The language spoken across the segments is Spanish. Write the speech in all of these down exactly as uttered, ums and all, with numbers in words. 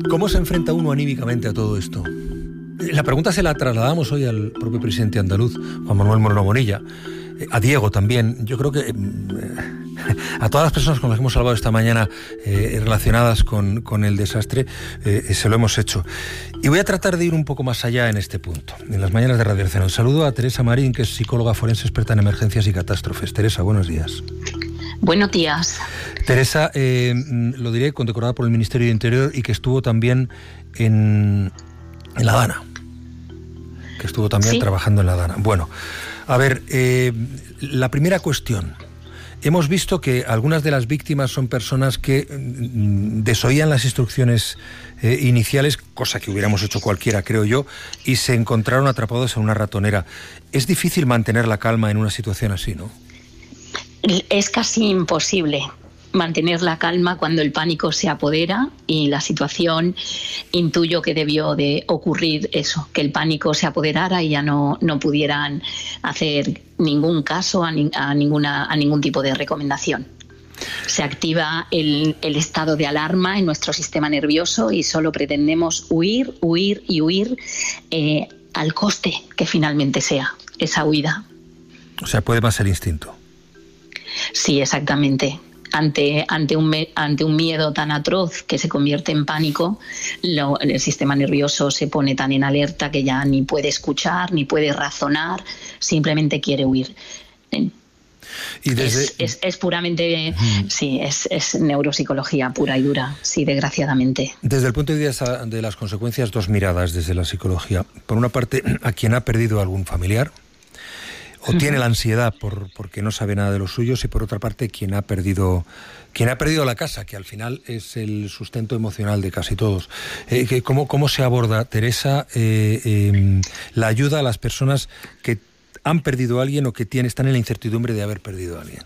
¿Cómo se enfrenta uno anímicamente a todo esto? La pregunta se la trasladamos hoy al propio presidente andaluz, Juan Manuel Moreno Bonilla, a Diego también. Yo creo que eh, a todas las personas con las que hemos hablado esta mañana eh, relacionadas con, con el desastre, eh, se lo hemos hecho. Y voy a tratar de ir un poco más allá en este punto, en las mañanas de Radio Arcena. Un saludo a Teresa Marín, que es psicóloga forense experta en emergencias y catástrofes. Teresa, buenos días. Buenos días. Teresa, eh, lo diré, condecorada por el Ministerio de Interior y que estuvo también en, en La Dana. Que estuvo también sí. trabajando en La Dana. Bueno, a ver, eh, la primera cuestión. Hemos visto que algunas de las víctimas son personas que mm, desoían las instrucciones eh, iniciales, cosa que hubiéramos hecho cualquiera, creo yo, y se encontraron atrapados en una ratonera. Es difícil mantener la calma en una situación así, ¿no? Es casi imposible mantener la calma cuando el pánico se apodera y la situación, intuyo que debió de ocurrir eso, que el pánico se apoderara y ya no, no pudieran hacer ningún caso a, ni, a, ninguna, a ningún tipo de recomendación. Se activa el, el estado de alarma en nuestro sistema nervioso y solo pretendemos huir, huir y huir eh, al coste que finalmente sea esa huida. O sea, puede más el instinto. Sí, exactamente. Ante, ante, un, ante un miedo tan atroz que se convierte en pánico, lo, el sistema nervioso se pone tan en alerta que ya ni puede escuchar, ni puede razonar, simplemente quiere huir. Y desde... es, es, es puramente, uh-huh. sí, es, es neuropsicología pura y dura, sí, desgraciadamente. Desde el punto de vista de las consecuencias, dos miradas desde la psicología. Por una parte, a quien ha perdido algún familiar, o tiene la ansiedad por, porque no sabe nada de los suyos, y por otra parte quien ha perdido quien ha perdido la casa, que al final es el sustento emocional de casi todos. Eh, ¿cómo, ¿Cómo se aborda, Teresa, eh, eh, la ayuda a las personas que han perdido a alguien o que tienen, están en la incertidumbre de haber perdido a alguien?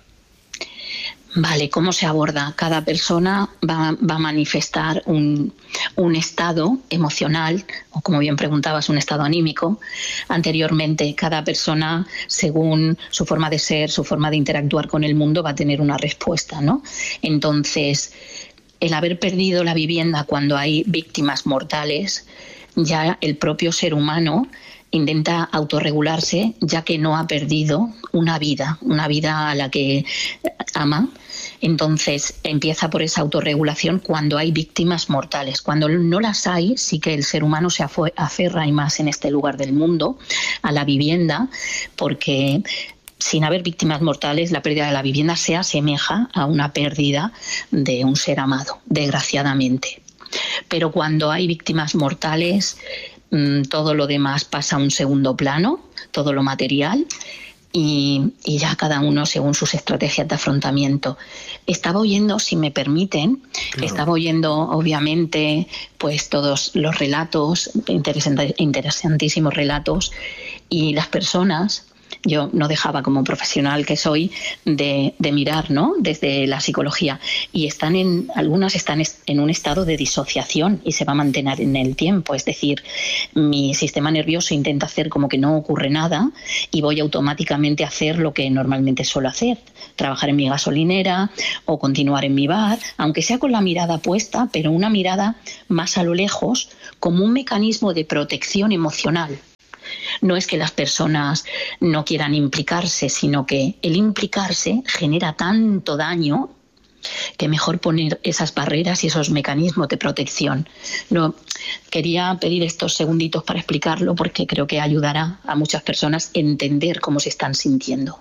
Vale, ¿cómo se aborda? Cada persona va, va a manifestar un, un estado emocional, o como bien preguntabas, un estado anímico. Anteriormente, cada persona, según su forma de ser, su forma de interactuar con el mundo, va a tener una respuesta, ¿no? Entonces, el haber perdido la vivienda cuando hay víctimas mortales, ya el propio ser humano intenta autorregularse, ya que no ha perdido una vida, una vida a la que ama. Entonces empieza por esa autorregulación cuando hay víctimas mortales. Cuando no las hay, sí que el ser humano se aferra y más en este lugar del mundo a la vivienda, porque sin haber víctimas mortales, la pérdida de la vivienda se asemeja a una pérdida de un ser amado, desgraciadamente. Pero cuando hay víctimas mortales, todo lo demás pasa a un segundo plano, todo lo material, y, y ya cada uno según sus estrategias de afrontamiento. Estaba oyendo, si me permiten, claro. estaba oyendo obviamente pues todos los relatos, interesant- interesantísimos relatos, y las personas... Yo no dejaba, como profesional que soy, de, de mirar, ¿no?, desde la psicología. Y están en, algunas están en un estado de disociación y se va a mantener en el tiempo. Es decir, mi sistema nervioso intenta hacer como que no ocurre nada y voy automáticamente a hacer lo que normalmente suelo hacer. Trabajar en mi gasolinera o continuar en mi bar, aunque sea con la mirada puesta, pero una mirada más a lo lejos, como un mecanismo de protección emocional. No es que las personas no quieran implicarse, sino que el implicarse genera tanto daño que mejor poner esas barreras y esos mecanismos de protección. No, quería pedir estos segunditos para explicarlo porque creo que ayudará a muchas personas a entender cómo se están sintiendo.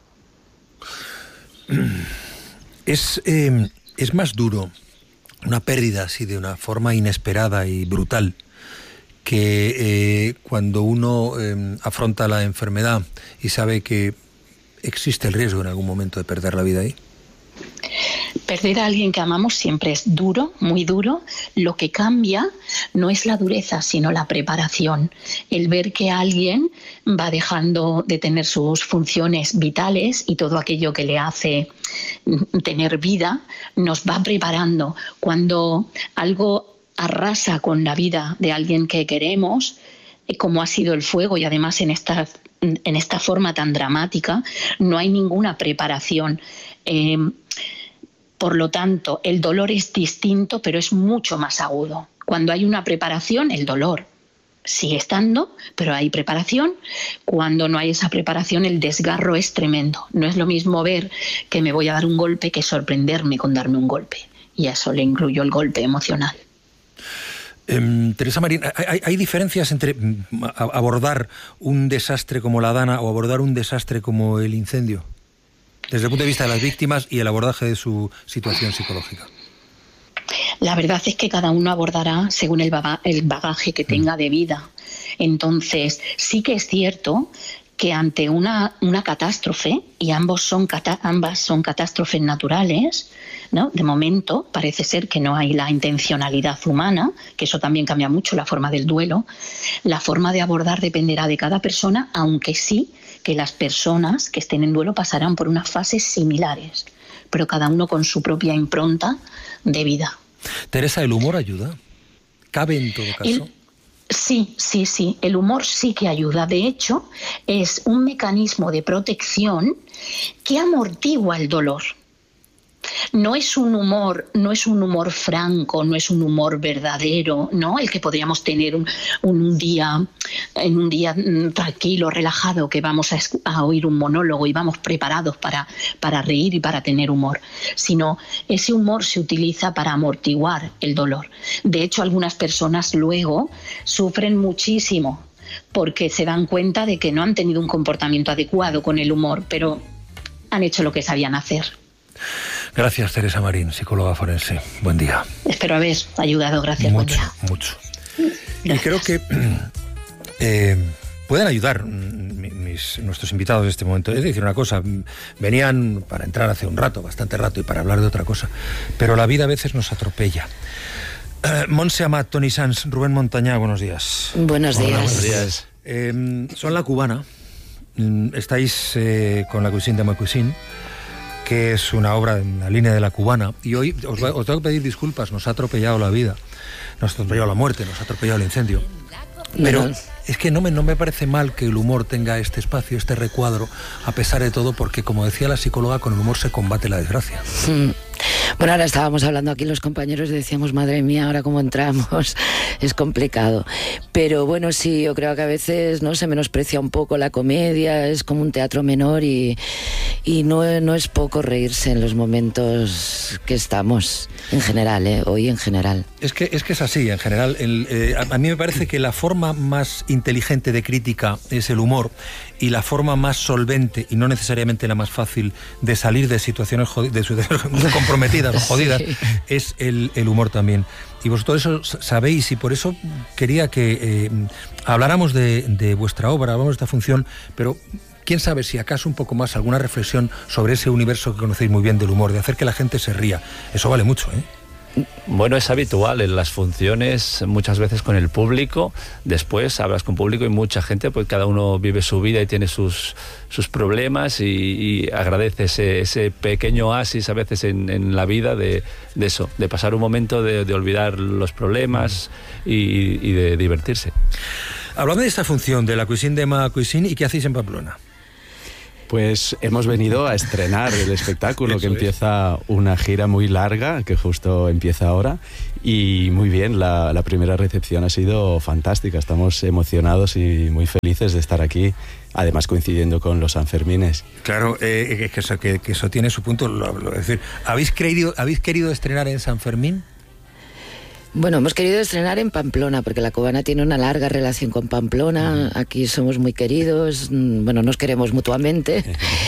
Es, eh, es más duro una pérdida así de una forma inesperada y brutal que eh, cuando uno eh, afronta la enfermedad y sabe que existe el riesgo en algún momento de perder la vida ahí. Perder a alguien que amamos siempre es duro, muy duro. Lo que cambia no es la dureza, sino la preparación. El ver que alguien va dejando de tener sus funciones vitales y todo aquello que le hace tener vida, nos va preparando. Cuando algo arrasa con la vida de alguien que queremos, como ha sido el fuego, y además en esta, en esta forma tan dramática, no hay ninguna preparación. Eh, Por lo tanto, el dolor es distinto, pero es mucho más agudo. Cuando hay una preparación, el dolor sigue estando, pero hay preparación. Cuando no hay esa preparación, el desgarro es tremendo. No es lo mismo ver que me voy a dar un golpe que sorprenderme con darme un golpe. Y a eso le incluyo el golpe emocional. Eh, Teresa Marín, ¿hay, ¿hay diferencias entre abordar un desastre como la Dana o abordar un desastre como el incendio? Desde el punto de vista de las víctimas y el abordaje de su situación psicológica. La verdad es que cada uno abordará según el bagaje que tenga de vida. Entonces, sí que es cierto que ante una, una catástrofe, y ambos son cata, ambas son catástrofes naturales, ¿no? De momento parece ser que no hay la intencionalidad humana, que eso también cambia mucho la forma del duelo. La forma de abordar dependerá de cada persona, aunque sí que las personas que estén en duelo pasarán por unas fases similares, pero cada uno con su propia impronta de vida. Teresa, ¿el humor ayuda? ¿Cabe en todo caso? El... Sí, sí, sí. El humor sí que ayuda. De hecho, es un mecanismo de protección que amortigua el dolor. No es un humor, no es un humor franco, no es un humor verdadero, ¿no? El que podríamos tener un, un día, en un día tranquilo, relajado, que vamos a, a oír un monólogo y vamos preparados para, para reír y para tener humor. Sino ese humor se utiliza para amortiguar el dolor. De hecho, algunas personas luego sufren muchísimo porque se dan cuenta de que no han tenido un comportamiento adecuado con el humor, pero han hecho lo que sabían hacer. Gracias, Teresa Marín, psicóloga forense. Buen día. Espero haber ayudado, gracias. Mucho, buen día. mucho. Gracias. Y creo que eh, pueden ayudar mis, nuestros invitados en este momento. Es decir, una cosa, venían para entrar hace un rato, bastante rato, y para hablar de otra cosa, pero la vida a veces nos atropella. Eh, Montse Amat, Toni Sans, Rubén Montañá, buenos días. Buenos días. Hola, buenos días. Eh, son La Cubana, estáis eh, con La Cuisine de Ma Cuisine, que es una obra en la línea de La Cubana, y hoy os, os tengo que pedir disculpas, nos ha atropellado la vida, nos ha atropellado la muerte, nos ha atropellado el incendio, pero no. Es que no me, no me parece mal que el humor tenga este espacio, este recuadro, a pesar de todo, porque como decía la psicóloga, con el humor se combate la desgracia. Mm. Bueno, ahora estábamos hablando aquí los compañeros y decíamos, madre mía, ahora cómo entramos, es complicado. Pero bueno, sí, yo creo que a veces no se menosprecia un poco la comedia, es como un teatro menor y, y no, no es poco reírse en los momentos que estamos, en general, ¿eh? Hoy en general. Es que es, que es así, en general. El, eh, a, a mí me parece que la forma más inteligente de crítica es el humor, y la forma más solvente, y no necesariamente la más fácil, de salir de situaciones jodidas, de situaciones comprometidas o jodidas, sí. es el, el humor también. Y vosotros eso sabéis, y por eso quería que eh, habláramos de, de vuestra obra, hablamos de esta función, pero quién sabe si acaso un poco más alguna reflexión sobre ese universo que conocéis muy bien del humor, de hacer que la gente se ría. Eso vale mucho, ¿eh? Bueno, es habitual en las funciones, muchas veces con el público, después hablas con público y mucha gente, pues cada uno vive su vida y tiene sus, sus problemas, y, y agradece ese, ese pequeño oasis a veces en, en la vida de, de eso, de pasar un momento de, de olvidar los problemas y, y de divertirse. Hablando de esta función de La Cuisine de Ma Cuisine, ¿y qué hacéis en Pamplona? Pues hemos venido a estrenar el espectáculo, que empieza una gira muy larga, que justo empieza ahora, y muy bien, la, la primera recepción ha sido fantástica, estamos emocionados y muy felices de estar aquí, además coincidiendo con los Sanfermines. Claro, eh, que, eso, que, que eso tiene su punto, lo, lo, es decir, ¿habéis querido, ¿habéis querido estrenar en San Fermín? Bueno, hemos querido estrenar en Pamplona, porque La Cubana tiene una larga relación con Pamplona, aquí somos muy queridos, bueno, nos queremos mutuamente,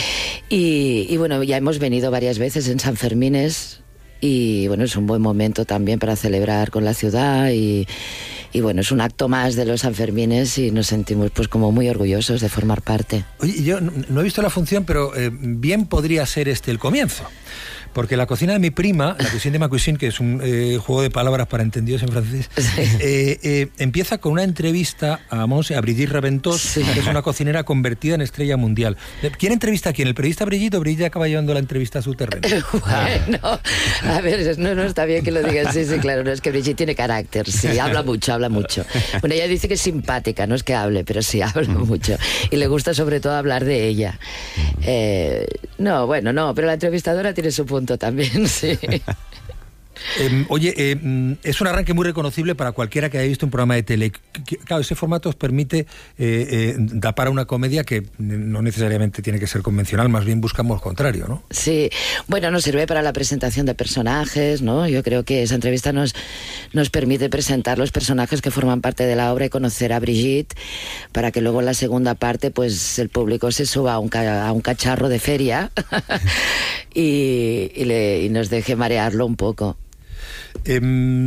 y, y bueno, ya hemos venido varias veces en San Fermines, y bueno, es un buen momento también para celebrar con la ciudad, y, y bueno, es un acto más de los Sanfermines, y nos sentimos pues como muy orgullosos de formar parte. Oye, yo no he visto la función, pero eh, bien podría ser este el comienzo. Porque La cocina de mi prima, La Cuisine de Ma Cuisine, que es un eh, juego de palabras para entendidos en francés, sí. eh, eh, empieza con una entrevista a, Monse, a Brigitte Raventós, sí. que es una cocinera convertida en estrella mundial. ¿Quién entrevista a quién? ¿El periodista Brigitte o Brigitte acaba llevando la entrevista a su terreno? Bueno, a ver, no, no está bien que lo digas, sí, sí, claro, no es que Brigitte tiene carácter, sí, habla mucho, habla mucho. Bueno, ella dice que es simpática, no es que hable, pero sí habla mucho. Y le gusta sobre todo hablar de ella. Eh, no, bueno, no, pero la entrevistadora tiene tiene su punto también, sí. Eh, oye, eh, es un arranque muy reconocible para cualquiera que haya visto un programa de tele. Claro, ese formato os permite, eh, eh, da para una comedia que no necesariamente tiene que ser convencional, más bien buscamos lo contrario, ¿no? Sí, bueno, nos sirve para la presentación de personajes, ¿no? Yo creo que esa entrevista nos, nos permite presentar los personajes que forman parte de la obra y conocer a Brigitte, para que luego en la segunda parte pues el público se suba a un, ca- a un cacharro de feria y, y, le, y nos deje marearlo un poco. Eh,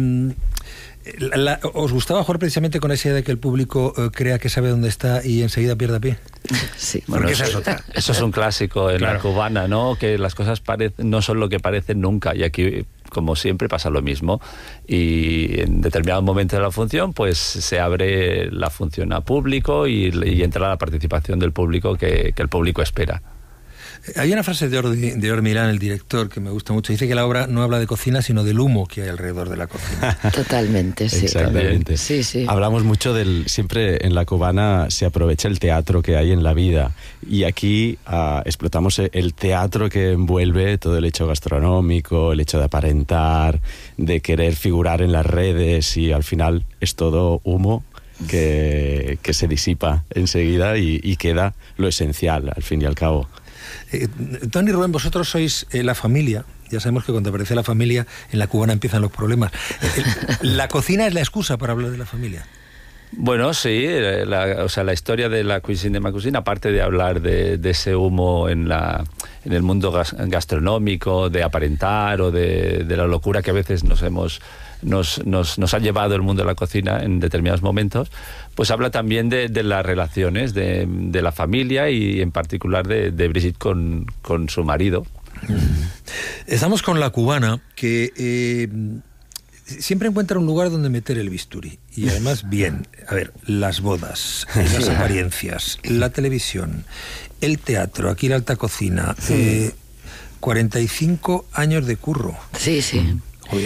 la, la, ¿Os gustaba jugar precisamente con esa idea de que el público eh, crea que sabe dónde está y enseguida pierda pie? Sí. Bueno, Porque eso, esa es otra. Eso es un clásico en claro. la cubana, ¿no? Que las cosas parecen, no son lo que parecen nunca, y aquí, como siempre, pasa lo mismo. Y en determinado momento de la función, pues se abre la función a público y, y entra la participación del público que, que el público espera. Hay una frase de Jordi, de Jordi Milán, el director, que me gusta mucho. Dice que la obra no habla de cocina, sino del humo que hay alrededor de la cocina. Totalmente, sí. Exactamente. Sí, sí. Hablamos mucho del... Siempre en la cubana se aprovecha el teatro que hay en la vida. Y aquí uh, explotamos el teatro que envuelve todo el hecho gastronómico, el hecho de aparentar, de querer figurar en las redes, y al final es todo humo que, que se disipa enseguida y, y queda lo esencial, al fin y al cabo. Eh, Tony y Rubén, vosotros sois eh, la familia. Ya sabemos que cuando aparece la familia, en la cubana empiezan los problemas. Eh, ¿La cocina es la excusa para hablar de la familia? Bueno, sí, la, o sea, la historia de la cuisine de ma cuisine, aparte de hablar de, de ese humo en, la, en el mundo gas, gastronómico, de aparentar o de, de la locura que a veces nos hemos... Nos, nos, nos ha llevado el mundo de la cocina en determinados momentos, pues habla también de, de las relaciones de, de la familia y en particular de, de Brigitte con, con su marido. Estamos con la cubana, que eh, siempre encuentra un lugar donde meter el bisturí, y además bien. A ver, las bodas, las apariencias, la televisión, el teatro, aquí la alta cocina, sí. eh, cuarenta y cinco años de curro. Sí, sí. Oye,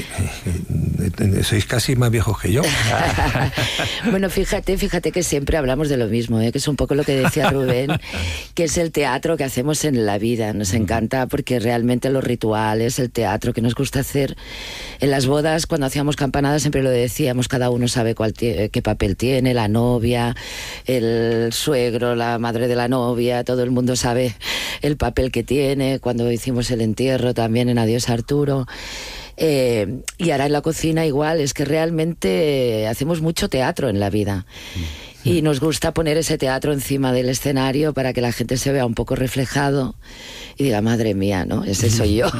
sois casi más viejos que yo. Bueno, fíjate, fíjate que siempre hablamos de lo mismo, ¿eh? Que es un poco lo que decía Rubén, que es el teatro que hacemos en la vida. Nos encanta porque realmente los rituales, el teatro que nos gusta hacer en las bodas, cuando hacíamos campanadas siempre lo decíamos, cada uno sabe cuál t- qué papel tiene, la novia, el suegro, la madre de la novia, todo el mundo sabe el papel que tiene. Cuando hicimos el entierro también en Adiós Arturo. Eh, y ahora en la cocina igual, es que realmente hacemos mucho teatro en la vida y nos gusta poner ese teatro encima del escenario para que la gente se vea un poco reflejado y diga, madre mía, ¿no? Ese soy yo.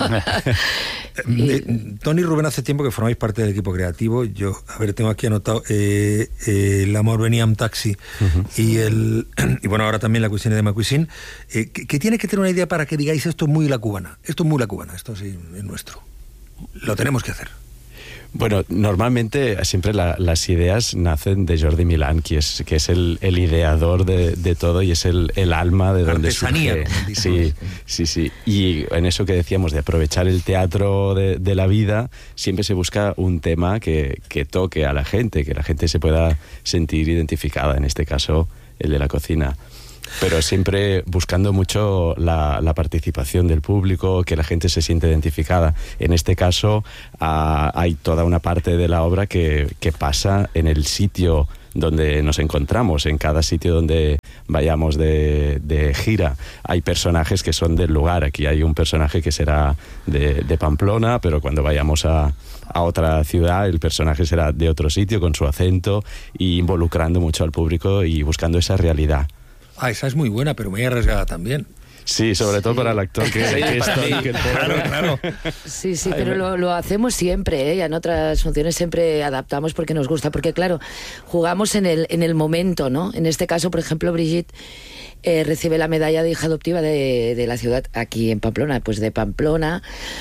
y... eh, Tony y Rubén, hace tiempo que formáis parte del equipo creativo. Yo, a ver, tengo aquí anotado eh, eh, El amor venía en taxi uh-huh. y el y bueno, ahora también la cuisine de ma cuisine. Eh, que, que tiene que tener una idea para que digáis, esto es muy la cubana, esto es muy la cubana, esto sí es nuestro. Lo tenemos que hacer. Bueno, normalmente siempre la, las ideas nacen de Jordi Milán, que es, que es el, el ideador de, de todo y es el, el alma de donde Artesanía, surge. Sí, sí, sí. Y en eso que decíamos de aprovechar el teatro de, de la vida, siempre se busca un tema que, que toque a la gente, que la gente se pueda sentir identificada, en este caso el de la cocina. Pero siempre buscando mucho la, la participación del público, que la gente se siente identificada. En este caso uh, hay toda una parte de la obra que, que pasa en el sitio donde nos encontramos, en cada sitio donde vayamos de, de gira. Hay personajes que son del lugar. Aquí hay un personaje que será de, de Pamplona, pero cuando vayamos a, a otra ciudad el personaje será de otro sitio con su acento, y involucrando mucho al público y buscando esa realidad. Ah, esa es muy buena, pero muy arriesgada también. Sí, sobre sí. todo para el actor que, sí, que para está, mí. que Claro, claro. Sí, sí, pero lo, lo hacemos siempre, ¿eh? Y en otras funciones siempre adaptamos porque nos gusta, porque claro, jugamos en el, en el momento, ¿no? En este caso, por ejemplo, Brigitte eh, recibe la medalla de hija adoptiva de, de la ciudad aquí en Pamplona, pues de Pamplona.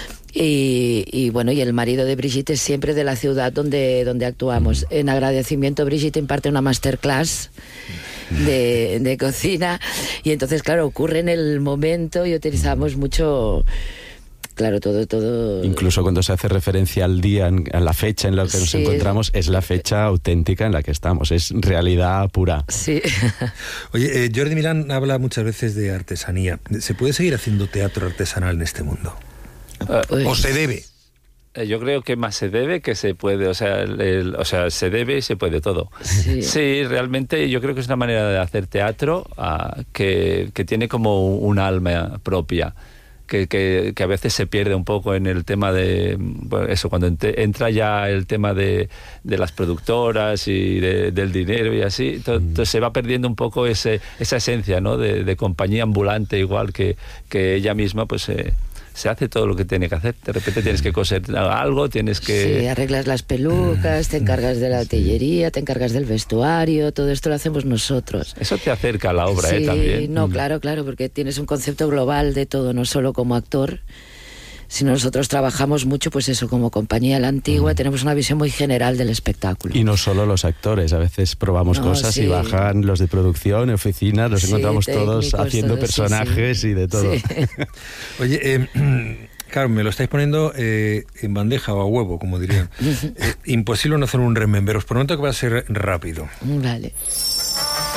Y, y bueno, y el marido de Brigitte es siempre de la ciudad donde, donde actuamos. En agradecimiento, Brigitte imparte una masterclass de, de cocina, y entonces, claro, ocurre en el momento y utilizamos mucho... Claro, todo, todo... Incluso cuando se hace referencia al día, a la fecha en la que nos sí. encontramos, es la fecha auténtica en la que estamos, es realidad pura. Sí. Oye, eh, Jordi Milán habla muchas veces de artesanía. ¿Se puede seguir haciendo teatro artesanal en este mundo? Pues... ¿O se debe? Yo creo que más se debe que se puede, o sea, el, el, o sea, se debe y se puede todo. Sí. sí, realmente yo creo que es una manera de hacer teatro uh, que, que tiene como un alma propia. Que, que, que a veces se pierde un poco en el tema de, bueno, eso, cuando ent- entra ya el tema de, de las productoras y de, del dinero y así, to- entonces se va perdiendo un poco ese, esa esencia, ¿no? de, de compañía ambulante, igual que, que ella misma, pues... Eh, se hace todo lo que tiene que hacer. De repente tienes que coser algo, tienes que... Sí, arreglas las pelucas, te encargas de la artillería, te encargas del vestuario, todo esto lo hacemos nosotros. Eso te acerca a la obra, sí, ¿eh? También. No, claro, claro, porque tienes un concepto global de todo, no solo como actor, sino nosotros trabajamos mucho, pues eso, como compañía La Antigua, mm. tenemos una visión muy general del espectáculo. Y no solo los actores, a veces probamos no, cosas sí. y bajan los de producción, oficinas, los sí, encontramos todos haciendo todos, personajes sí, sí. y de todo. Sí. Oye, eh, claro, me lo estáis poniendo eh, en bandeja o a huevo, como dirían. eh, imposible no hacer un remember. Os prometo que va a ser rápido. Vale.